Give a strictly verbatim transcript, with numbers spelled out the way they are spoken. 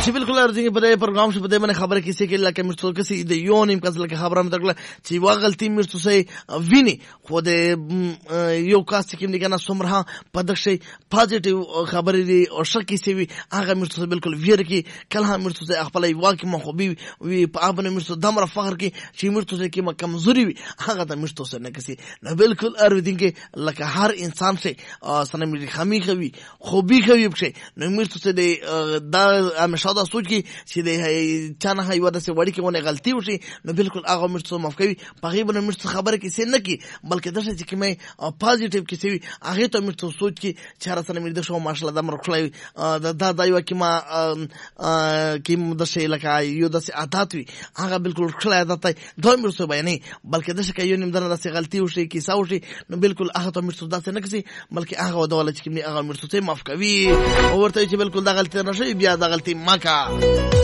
چې بالکل ارزنګ په دې پروګرام شو په دې باندې خبره کیسه کې لکه مرتو کسي د یو نیم کس لکه خبره مې درکړه چې وا غلطي مرتو سي ویني خو د یو کاست کې موږ نه سمره په دغه پوزټیو خبرې دي او شکی سی وي هغه مرتو بالکل ویر کې کله مرتو سي خپل واکه مخوبي وي په ابنه مرتو دمر فخر کې چې مرتو سي کې کمزوري وي هغه د مرتو سي نه کسي نو بالکل ارزنګ لکه هر انسان شي سره مې خامي خوي خوبي خوي بشه نو مرتو سي دا همیشه دا سوچ کی چې د چانه هاي ودا سي وړي کې ونه غلطي وشي نو بالکل هغه مرتو معاف کوي په غیبه نو مرتو خبره کې سي نه کی بلکې دغه چې مې پوزټیو کې سي هغه ته مرتو سوچ کی چې هر سره مې د شو ماشاءالله د مرخلای دا دا یو کې ما کې د شي لکه یو د سي عادت وي هغه بالکل خلای عادت دوی مرتو بیانې بلکې د شي یو نیم درنه د سي غلطي وشي کې ساوشي نو بالکل هغه ته مرتو داسې نه کسي بلکې هغه ودول چې مې هغه مرتو سي معاف کوي او ورته چې بالکل دا غلطي نشي بیا دا غلطي مکا